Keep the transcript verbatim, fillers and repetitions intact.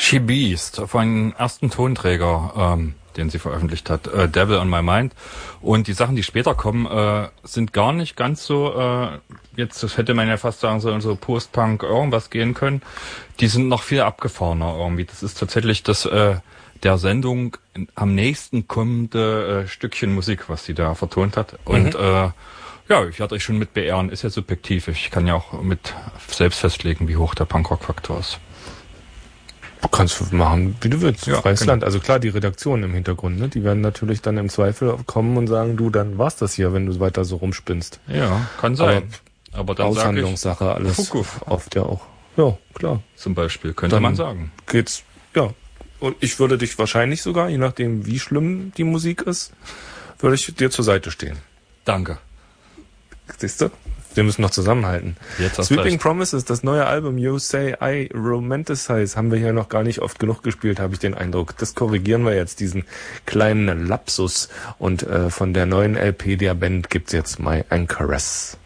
She Beast, von ersten Tonträger, ähm, den sie veröffentlicht hat, äh, Devil on My Mind. Und die Sachen, die später kommen, äh, sind gar nicht ganz so, äh, jetzt das hätte man ja fast sagen sollen, so Post-Punk irgendwas gehen können. Die sind noch viel abgefahrener irgendwie. Das ist tatsächlich das äh, der Sendung am nächsten kommende äh, Stückchen Musik, was sie da vertont hat. Und mhm. äh, ja, ich werde euch schon mit beehren, ist ja subjektiv. Ich kann ja auch mit selbst festlegen, wie hoch der Punkrock-Faktor ist. Du kannst machen, wie du willst. Ja, Freies genau. Land. Also klar, die Redaktion im Hintergrund, ne? Die werden natürlich dann im Zweifel kommen und sagen, du, dann war's das hier, wenn du weiter so rumspinnst. Ja, kann sein. Aber, aber dann Aushandlungssache, sag ich, alles. Fuckuf. Oft ja auch. Ja, klar. Zum Beispiel, könnte dann man sagen. Geht's, ja. Und ich würde dich wahrscheinlich sogar, je nachdem wie schlimm die Musik ist, würde ich dir zur Seite stehen. Danke. Siehst du? Wir müssen noch zusammenhalten. Jetzt hast Sweeping recht. Promises, das neue Album You Say I Romanticize, haben wir hier noch gar nicht oft genug gespielt, habe ich den Eindruck. Das korrigieren wir jetzt, diesen kleinen Lapsus. Und äh, von der neuen L P der Band gibt's jetzt My Anchoress.